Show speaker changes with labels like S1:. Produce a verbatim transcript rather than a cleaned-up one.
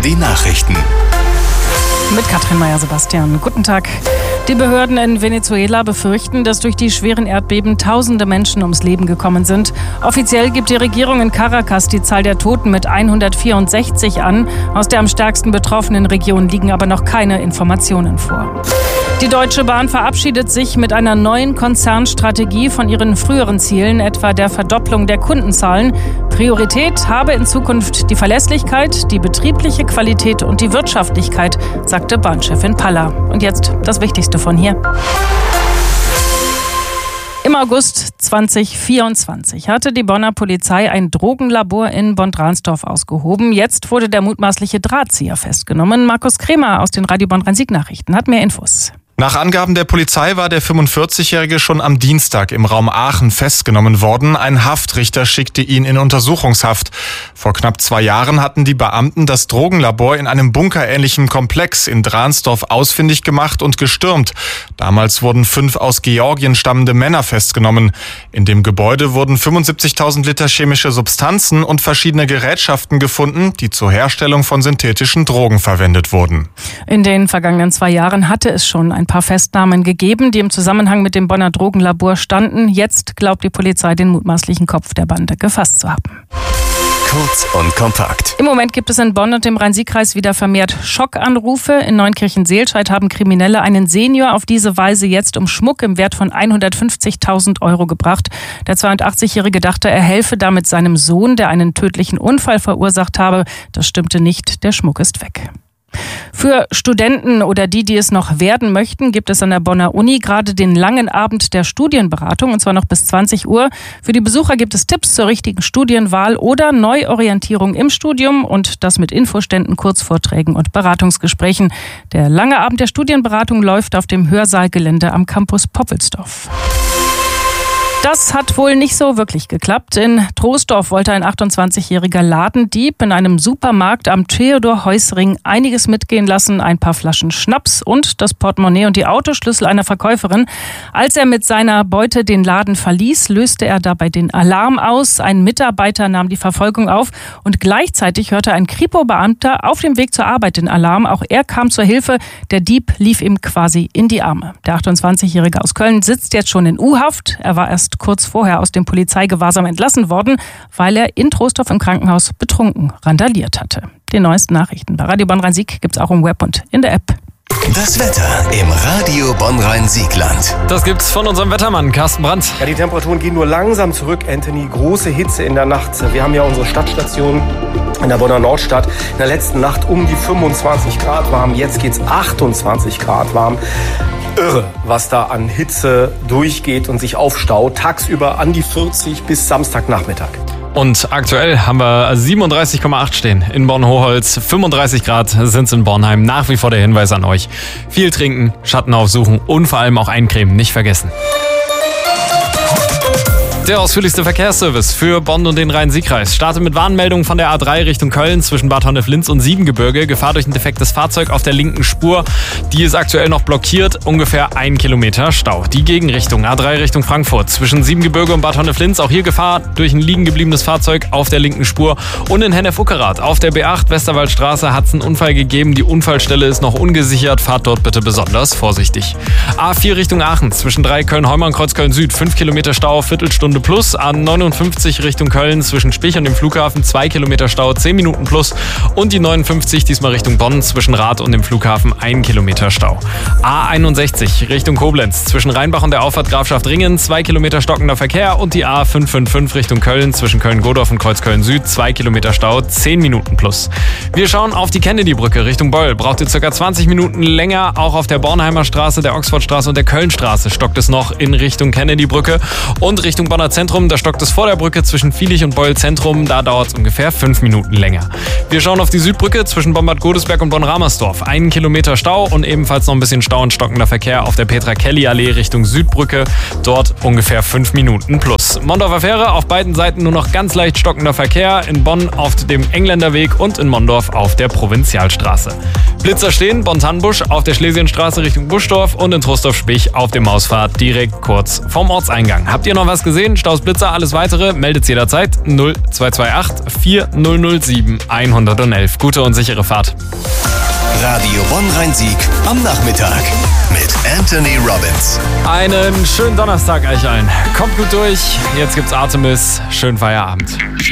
S1: die Nachrichten.
S2: Mit Katrin Meyer-Sebastian. Guten Tag. Die Behörden in Venezuela befürchten, dass durch die schweren Erdbeben tausende Menschen ums Leben gekommen sind. Offiziell gibt die Regierung in Caracas die Zahl der Toten mit hundertvierundsechzig an. Aus der am stärksten betroffenen Region liegen aber noch keine Informationen vor. Die Deutsche Bahn verabschiedet sich mit einer neuen Konzernstrategie von ihren früheren Zielen, etwa der Verdopplung der Kundenzahlen. Priorität habe in Zukunft die Verlässlichkeit, die betriebliche Qualität und die Wirtschaftlichkeit, sagte Bahnchefin Paller. Und jetzt das Wichtigste von hier. Im August zweitausendvierundzwanzig hatte die Bonner Polizei ein Drogenlabor in Bonn-Dransdorf ausgehoben. Jetzt wurde der mutmaßliche Drahtzieher festgenommen. Markus Kremer aus den Radio Bonn-Rhein-Sieg-Nachrichten hat mehr Infos.
S3: Nach Angaben der Polizei war der fünfundvierzigjährige schon am Dienstag im Raum Aachen festgenommen worden. Ein Haftrichter schickte ihn in Untersuchungshaft. Vor knapp zwei Jahren hatten die Beamten das Drogenlabor in einem bunkerähnlichen Komplex in Dransdorf ausfindig gemacht und gestürmt. Damals wurden fünf aus Georgien stammende Männer festgenommen. In dem Gebäude wurden fünfundsiebzigtausend Liter chemische Substanzen und verschiedene Gerätschaften gefunden, die zur Herstellung von synthetischen Drogen verwendet wurden.
S2: In den vergangenen zwei Jahren hatte es schon ein paar Festnahmen gegeben, die im Zusammenhang mit dem Bonner Drogenlabor standen. Jetzt glaubt die Polizei, den mutmaßlichen Kopf der Bande gefasst zu haben.
S1: Kurz und kompakt.
S2: Im Moment gibt es in Bonn und im Rhein-Sieg-Kreis wieder vermehrt Schockanrufe. In Neunkirchen-Seelscheid haben Kriminelle einen Senior auf diese Weise jetzt um Schmuck im Wert von hundertfünfzigtausend Euro gebracht. Der zweiundachtzigjährige dachte, er helfe damit seinem Sohn, der einen tödlichen Unfall verursacht habe. Das stimmte nicht, der Schmuck ist weg. Für Studenten oder die, die es noch werden möchten, gibt es an der Bonner Uni gerade den langen Abend der Studienberatung, und zwar noch bis zwanzig Uhr. Für die Besucher gibt es Tipps zur richtigen Studienwahl oder Neuorientierung im Studium und das mit Infoständen, Kurzvorträgen und Beratungsgesprächen. Der lange Abend der Studienberatung läuft auf dem Hörsaalgelände am Campus Poppelsdorf. Das hat wohl nicht so wirklich geklappt. In Troisdorf wollte ein achtundzwanzigjähriger Ladendieb in einem Supermarkt am Theodor-Heuss-Ring einiges mitgehen lassen, ein paar Flaschen Schnaps und das Portemonnaie und die Autoschlüssel einer Verkäuferin. Als er mit seiner Beute den Laden verließ, löste er dabei den Alarm aus. Ein Mitarbeiter nahm die Verfolgung auf und gleichzeitig hörte ein Kripo-Beamter auf dem Weg zur Arbeit den Alarm. Auch er kam zur Hilfe. Der Dieb lief ihm quasi in die Arme. Der achtundzwanzigjährige aus Köln sitzt jetzt schon in U-Haft. Er war erst kurz vorher aus dem Polizeigewahrsam entlassen worden, weil er in Troisdorf im Krankenhaus betrunken randaliert hatte. Die neuesten Nachrichten bei Radio Bonn-Rhein-Sieg gibt's auch im Web und in der App.
S1: Das Wetter im Radio Bonn-Rhein-Siegland.
S4: Das gibt's von unserem Wettermann Carsten Brandt.
S5: Ja, die Temperaturen gehen nur langsam zurück, Anthony. Große Hitze in der Nacht. Wir haben ja unsere Stadtstation in der Bonner Nordstadt in der letzten Nacht um die fünfundzwanzig Grad warm. Jetzt geht's achtundzwanzig Grad warm. Irre, was da an Hitze durchgeht und sich aufstaut. Tagsüber an die vierzig bis Samstagnachmittag.
S4: Und aktuell haben wir siebenunddreißig Komma acht stehen in Bornhoholz. fünfunddreißig Grad sind es in Bornheim. Nach wie vor der Hinweis an euch. Viel trinken, Schatten aufsuchen und vor allem auch eincremen. Nicht vergessen. Der ausführlichste Verkehrsservice für Bonn und den Rhein-Sieg-Kreis startet mit Warnmeldungen von der A drei Richtung Köln zwischen Bad Honnef-Linz und Siebengebirge. Gefahr durch ein defektes Fahrzeug auf der linken Spur. Die ist aktuell noch blockiert. Ungefähr ein Kilometer Stau. Die Gegenrichtung A drei Richtung Frankfurt zwischen Siebengebirge und Bad Honnef-Linz. Auch hier Gefahr durch ein liegen gebliebenes Fahrzeug auf der linken Spur. Und in Hennef-Uckerath auf der B acht Westerwaldstraße hat es einen Unfall gegeben. Die Unfallstelle ist noch ungesichert. Fahrt dort bitte besonders vorsichtig. A vier Richtung Aachen zwischen drei Köln-Heumer und Kreuzköln-Süd. fünf Kilometer Stau, Viertelstunde plus. A neunundfünfzig Richtung Köln zwischen Spich und dem Flughafen zwei Kilometer Stau, zehn Minuten plus. Und die neunundfünfzig diesmal Richtung Bonn zwischen Rath und dem Flughafen ein Kilometer Stau. A einundsechzig Richtung Koblenz zwischen Rheinbach und der Auffahrt Grafschaft Ringen zwei Kilometer stockender Verkehr. Und die A fünf fünf fünf Richtung Köln zwischen Köln-Godorf und Kreuzköln Süd zwei Kilometer Stau, zehn Minuten plus. Wir schauen auf die Kennedy-Brücke Richtung Böll. Braucht ihr ca. zwanzig Minuten länger. Auch auf der Bornheimer Straße, der Oxfordstraße und der Kölnstraße stockt es noch in Richtung Kennedy-Brücke. Und Richtung Bonner Zentrum, da stockt es vor der Brücke zwischen Viehlich und Beul Zentrum. Da dauert es ungefähr fünf Minuten länger. Wir schauen auf die Südbrücke zwischen Bonn-Bad Godesberg und Bonn-Ramersdorf. Einen Kilometer Stau und ebenfalls noch ein bisschen Stau und stockender Verkehr auf der Petra-Kelly-Allee Richtung Südbrücke. Dort ungefähr fünf Minuten plus. Mondorfer Fähre auf beiden Seiten nur noch ganz leicht stockender Verkehr. In Bonn auf dem Engländerweg und in Mondorf auf der Provinzialstraße. Blitzer stehen, Bonn-Tannenbusch auf der Schlesienstraße Richtung Buschdorf und in Trostorf-Spich auf dem Ausfahrt direkt kurz vom Ortseingang. Habt ihr noch was gesehen? Staus, Blitzer, alles weitere? Meldet jederzeit null zwei zwei acht vier null null sieben eins eins eins. Gute und sichere Fahrt.
S1: Radio Bonn-Rhein-Sieg am Nachmittag mit Anthony Robbins.
S4: Einen schönen Donnerstag euch allen. Kommt gut durch. Jetzt gibt's Artemis. Schönen Feierabend.